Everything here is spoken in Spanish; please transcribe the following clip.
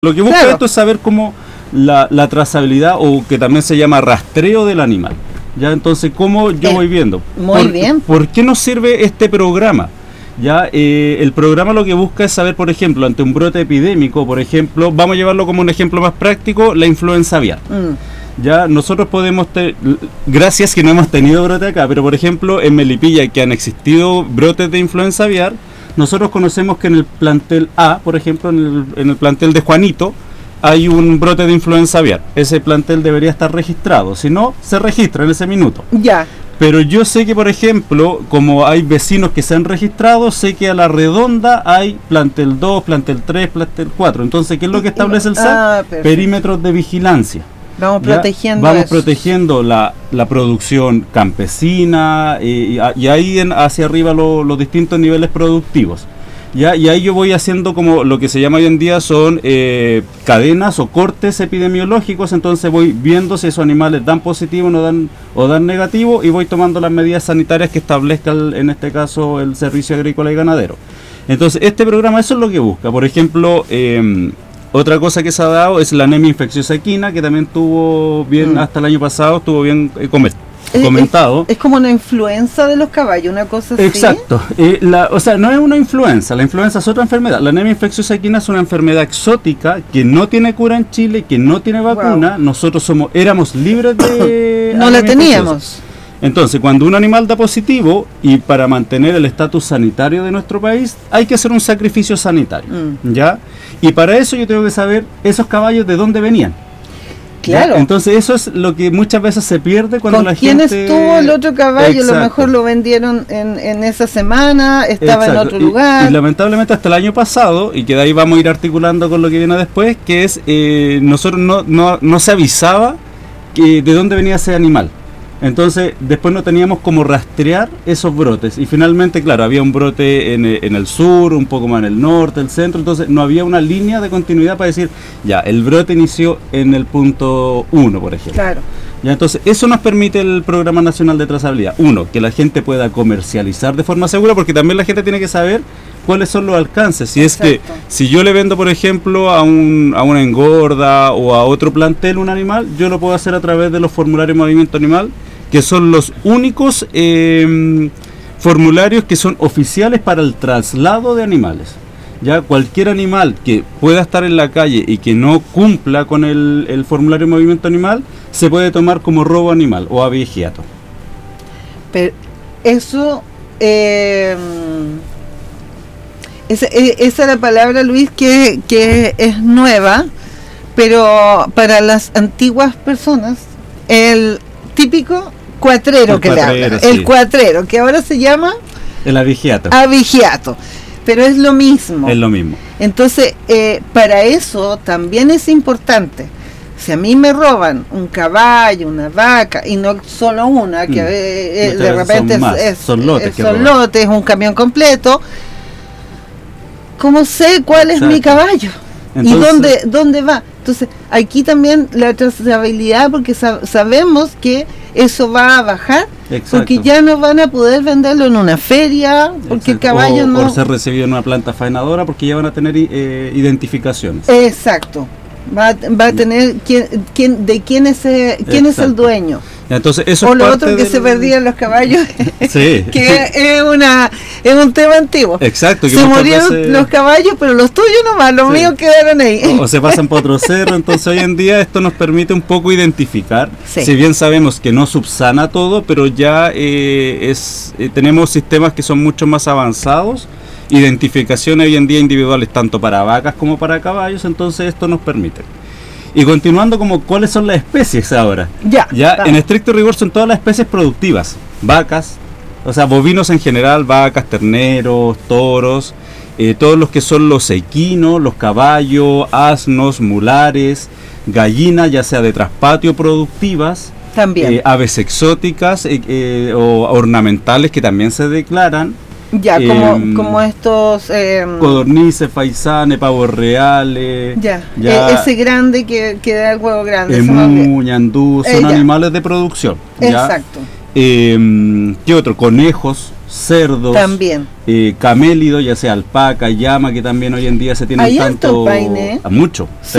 Lo que busca esto es saber cómo la trazabilidad, o que también se llama rastreo del animal. Ya, entonces, ¿cómo yo voy viendo? Muy bien. ¿Por qué nos sirve este programa? Ya, el programa lo que busca es saber, por ejemplo, ante un brote epidémico, por ejemplo, vamos a llevarlo como un ejemplo más práctico, la influenza aviar. Ya, nosotros podemos, gracias que no hemos tenido brote acá, pero por ejemplo, en Melipilla, que han existido brotes de influenza aviar, nosotros conocemos que en el plantel A, por ejemplo, en el plantel de Juanito, hay un brote de influenza aviar. Ese plantel debería estar registrado, si no, se registra en ese minuto. Ya. Pero yo sé que, por ejemplo, como hay vecinos que se han registrado, sé que a la redonda hay plantel 2, plantel 3, plantel 4. Entonces, ¿qué es lo que establece el SAT? Perímetros de vigilancia. Vamos protegiendo Vamos protegiendo la producción campesina, y ahí hacia arriba los distintos niveles productivos. ¿Ya? Y ahí yo voy haciendo como lo que se llama hoy en día son cadenas o cortes epidemiológicos. Entonces voy viendo si esos animales dan positivo o dan negativo, y voy tomando las medidas sanitarias que establezca en este caso el Servicio Agrícola y Ganadero. Entonces este programa eso es lo que busca. Por ejemplo, otra cosa que se ha dado es la anemia infecciosa equina, que también tuvo bien hasta el año pasado, estuvo bien comentado. Es como una influenza de los caballos, una cosa así. Exacto. O sea, no es una influenza, la influenza es otra enfermedad. La anemia infecciosa equina es una enfermedad exótica que no tiene cura en Chile, que no tiene vacuna. Wow. Nosotros éramos libres de... No la teníamos. Entonces, cuando un animal da positivo, y para mantener el estatus sanitario de nuestro país, hay que hacer un sacrificio sanitario, ¿ya? Y para eso yo tengo que saber esos caballos de dónde venían. Claro. ¿Ya? Entonces eso es lo que muchas veces se pierde cuando la gente... ¿Quién estuvo el otro caballo? A lo mejor lo vendieron en esa semana, estaba en otro lugar. Y lamentablemente hasta el año pasado, y que de ahí vamos a ir articulando con lo que viene después, que es, nosotros no se avisaba de dónde venía ese animal. Entonces, después no teníamos cómo rastrear esos brotes. Y finalmente, claro, había un brote en el sur, un poco más en el norte, el centro. Entonces, no había una línea de continuidad para decir, ya, el brote inició en el punto 1, por ejemplo. Claro. Ya, entonces, eso nos permite el Programa Nacional de Trazabilidad. Uno, que la gente pueda comercializar de forma segura, porque también la gente tiene que saber cuáles son los alcances. Si es que, si yo le vendo, por ejemplo, a una engorda o a otro plantel un animal, yo lo puedo hacer a través de los formularios de movimiento animal, que son los únicos formularios que son oficiales para el traslado de animales. Ya cualquier animal que pueda estar en la calle y que no cumpla con el formulario de movimiento animal, se puede tomar como robo animal o aviajiato. Pero eso, esa es la palabra, Luis, que es nueva, pero para las antiguas personas, el típico cuatrero que le hablan, el cuatrero, que ahora se llama el aviajiato. Pero es lo mismo. Es lo mismo. Entonces, para eso también es importante. Si a mí me roban un caballo, una vaca, y no solo una, que de repente son lotes, un camión completo, ¿cómo sé cuál es mi caballo? Entonces, ¿y dónde va? Entonces, aquí también la trazabilidad, porque sabemos que eso va a bajar, porque ya no van a poder venderlo en una feria, porque el caballo no... O ser recibido en una planta faenadora, porque ya van a tener identificaciones. Exacto. Va a tener quién es el dueño. Entonces, eso o lo otro que se perdían los caballos, sí. que es un tema antiguo. Exacto. Que se murieron los caballos, pero los tuyos nomás, los míos quedaron ahí. O se pasan por otro cerro. Entonces hoy en día esto nos permite un poco identificar, si bien sabemos que no subsana todo, pero ya tenemos sistemas que son mucho más avanzados, identificaciones hoy en día individuales tanto para vacas como para caballos. Entonces esto nos permite. Y continuando, como cuáles son las especies ahora. Ya en estricto rigor son todas las especies productivas, vacas, o sea, bovinos en general, vacas, terneros, toros, todos los que son los equinos, los caballos, asnos, mulares, gallinas, ya sea de traspatio productivas, también aves exóticas o ornamentales que también se declaran. Ya, como estos... codornices, faisanes, pavos reales... Ya. Ese grande que da el huevo grande. Emu, ñandú, son animales de producción. Exacto. ¿Qué otro? Conejos cerdos, también, camélido, ya sea alpaca, llama, que también hoy en día se tienen hay tanto, paine. Mucho, sí,